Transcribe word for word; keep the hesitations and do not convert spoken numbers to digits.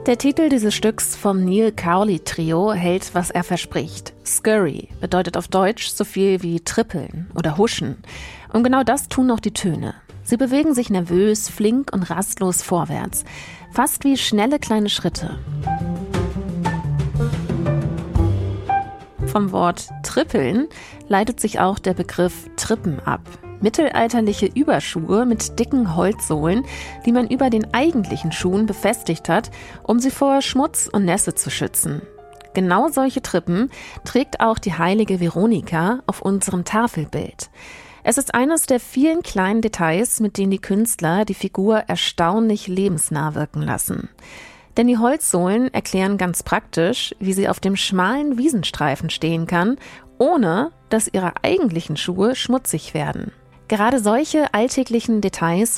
Der Titel dieses Stücks vom Neil Cowley Trio hält, was er verspricht. Scurry bedeutet auf Deutsch so viel wie trippeln oder huschen. Und genau das tun auch die Töne. Sie bewegen sich nervös, flink und rastlos vorwärts. Fast wie schnelle kleine Schritte. Vom Wort trippeln leitet sich auch der Begriff Trippen ab. Mittelalterliche Überschuhe mit dicken Holzsohlen, die man über den eigentlichen Schuhen befestigt hat, um sie vor Schmutz und Nässe zu schützen. Genau solche Trippen trägt auch die heilige Veronika auf unserem Tafelbild. Es ist eines der vielen kleinen Details, mit denen die Künstler die Figur erstaunlich lebensnah wirken lassen. Denn die Holzsohlen erklären ganz praktisch, wie sie auf dem schmalen Wiesenstreifen stehen kann, ohne dass ihre eigentlichen Schuhe schmutzig werden. Gerade solche alltäglichen Details